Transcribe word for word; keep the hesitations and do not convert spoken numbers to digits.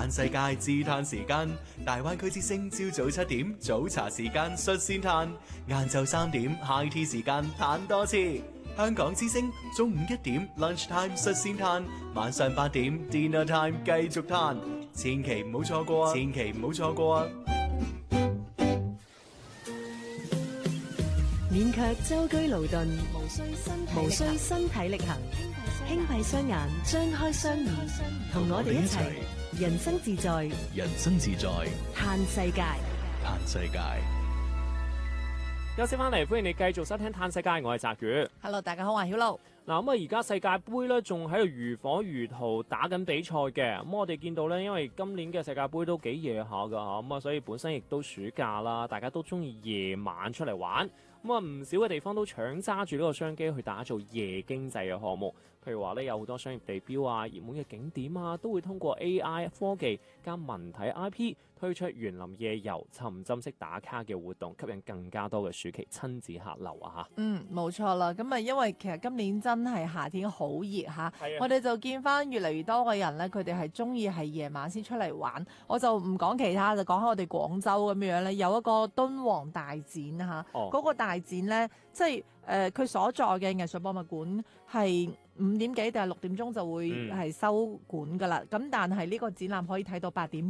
嘆世界自嘆時間，大灣區之聲朝早七點早茶時間率先嘆，晏晝三點 high tea 時間嘆多次。香港之聲中午一點 lunch time 率先嘆，晚上八點 dinner time 繼續嘆，千祈唔好錯過啊！千祈唔好錯過啊！ 免卻舟車勞頓，無需身無需身體力行，輕閉雙眼，張開雙耳，同我哋一齊人生自在， 人生自在， 嘆世界， 嘆世界。 休息翻嚟，歡迎你繼續收聽《嘆世界》，我係澤宇。 Hello， 大家好，我係曉露。 嗱咁啊，而家世界盃咧仲喺度如火如荼打緊比賽嘅。咁我哋見到咧，因為今年嘅世界盃都幾夜下㗎嚇，咁啊，所以本身亦都暑假啦，大家都中意夜晚出嚟玩。咁啊，唔少嘅地方都搶揸住呢個商機去打造夜經濟嘅項目。譬如話咧，有好多商業地標啊、熱門嘅景點啊，都會通過 A I 科技加文體 I P 推出園林夜遊、沉浸式打卡嘅活動，吸引更加多嘅暑期親子客流啊！嚇， 嗯，冇錯啦。咁啊，因為其實今年真係夏天好熱嚇， 啊、 我哋就見翻越嚟越多嘅人咧，佢哋係中意係夜晚先出嚟玩。我就唔講其他，就講下我哋廣州咁樣咧，有一個敦煌大展嚇，嗰、哦、個大展咧，即係誒佢所在嘅藝術博物館係五點幾定係六點鐘就會係收館噶啦。咁、嗯、但係呢個展覽可以睇到八點